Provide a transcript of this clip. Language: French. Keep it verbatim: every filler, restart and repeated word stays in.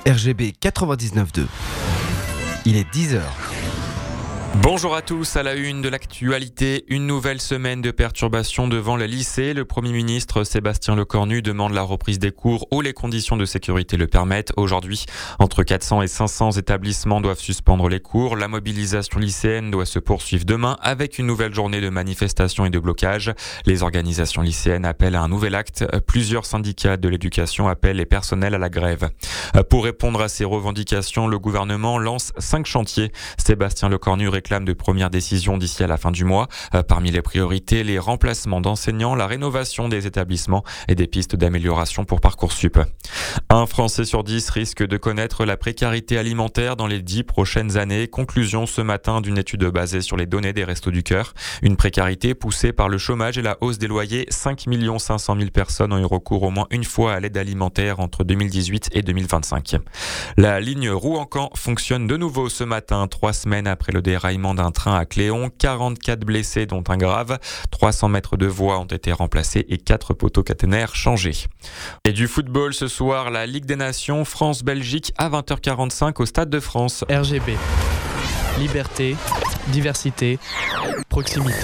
R G B quatre-vingt-dix-neuf point deux. Il est dix heures. Bonjour à tous, à la une de l'actualité, une nouvelle semaine de perturbations devant le lycée. Le Premier ministre Sébastien Lecornu demande la reprise des cours où les conditions de sécurité le permettent. Aujourd'hui, entre quatre cents et cinq cents établissements doivent suspendre les cours. La mobilisation lycéenne doit se poursuivre demain avec une nouvelle journée de manifestations et de blocage. Les organisations lycéennes appellent à un nouvel acte. Plusieurs syndicats de l'éducation appellent les personnels à la grève. Pour répondre à ces revendications, le gouvernement lance cinq chantiers. Sébastien Lecornu réclame de premières décisions d'ici à la fin du mois. Parmi les priorités, les remplacements d'enseignants, la rénovation des établissements et des pistes d'amélioration pour Parcoursup. Un Français sur dix risque de connaître la précarité alimentaire dans les dix prochaines années. Conclusion ce matin d'une étude basée sur les données des Restos du Cœur. Une précarité poussée par le chômage et la hausse des loyers. cinq millions cinq cent mille personnes ont eu recours au moins une fois à l'aide alimentaire entre deux mille dix-huit et deux mille vingt-cinq. La ligne Rouen-Caen fonctionne de nouveau ce matin, trois semaines après le déraillement d'un train à Cléon. quarante-quatre blessés dont un grave. trois cents mètres de voies ont été remplacés et quatre poteaux caténaires changés. Et du football ce soir, la Ligue des Nations, France-Belgique à vingt heures quarante-cinq au Stade de France. R G B. Liberté, diversité, proximité.